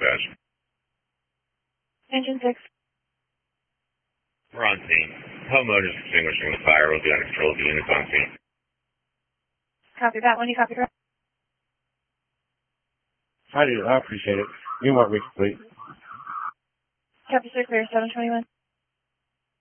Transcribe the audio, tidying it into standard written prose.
dispatch. Engine 6. We're on scene. Homeowners extinguishing the fire will be under control of the units on scene. Copy that one. You copy that? I do. I appreciate it. You want me complete. Copy, sir. Clear. 721.